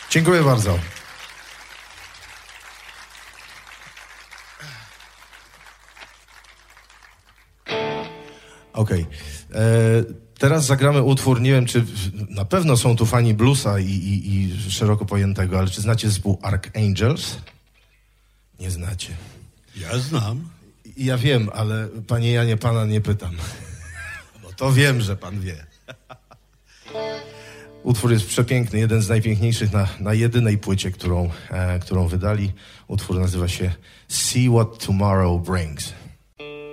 Dziękuję bardzo. Okej. Teraz zagramy utwór, nie wiem, czy na pewno są tu fani bluesa i szeroko pojętego, ale czy znacie zespół Archangels? Nie znacie. Ja znam. Ja wiem, ale panie Janie, pana nie pytam. Bo to wiem, że pan wie. Utwór jest przepiękny, jeden z najpiękniejszych na jedynej płycie, którą wydali. Utwór nazywa się See What Tomorrow Brings.